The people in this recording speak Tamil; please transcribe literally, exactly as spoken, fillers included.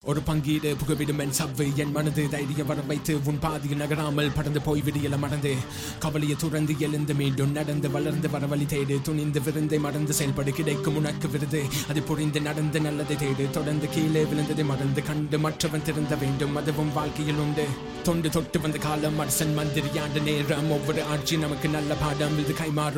ஒரு பங்கீடு புகவிடும் என் சவ்வு என் மனது தைரியம் வர வைத்து உன் பாதியில் நகராமல் பறந்து போய் விடியல மறந்து கவலையை துறந்து எழுந்து மீண்டும் நடந்து வளர்ந்து வரவழி தேடு துணிந்து விருந்தை மறந்து செயல்படு கிடைக்கும் உனக்கு விருது அது புரிந்து நடந்து நல்லதை தேடு தொடர்ந்து கீழே விழுந்ததை மறந்து கண்டு மற்றவன் திருந்த வேண்டும் அதுவும் வாழ்க்கையில் உண்டு தொண்டு தொட்டு வந்த காலம் அரசன் மந்திரியாண்ட நேரம் ஒவ்வொரு ஆட்சி நமக்கு நல்ல பாடம் இது கைமாறும்